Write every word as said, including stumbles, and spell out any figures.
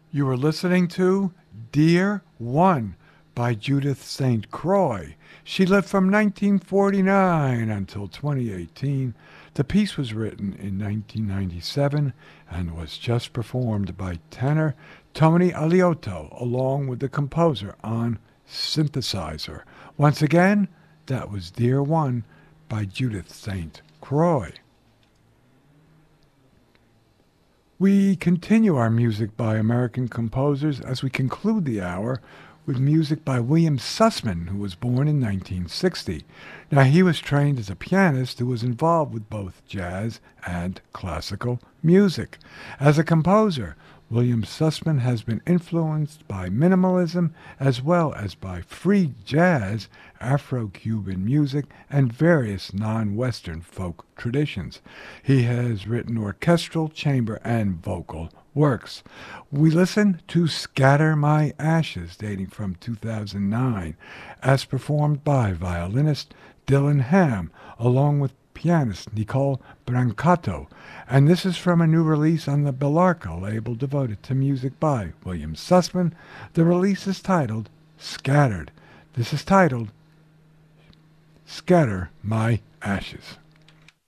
You were listening to Dear One by Judith Saint Croix. She lived from nineteen forty-nine until twenty eighteen. The piece was written in nineteen ninety-seven and was just performed by tenor Tony Aliotto along with the composer on synthesizer. Once again, that was Dear One by Judith Saint Croix. We continue our music by American composers as we conclude the hour with music by William Sussman, who was born in nineteen sixty. Now, he was trained as a pianist who was involved with both jazz and classical music. As a composer, William Sussman has been influenced by minimalism as well as by free jazz, Afro-Cuban music, and various non-Western folk traditions. He has written orchestral, chamber, and vocal works. We listen to Scatter My Ashes, dating from two thousand nine, as performed by violinist Dylan Ham, along with pianist Nicole Brancato, and this is from a new release on the Bellarca label devoted to music by William Sussman. The release is titled Scattered. This is titled Scatter My Ashes.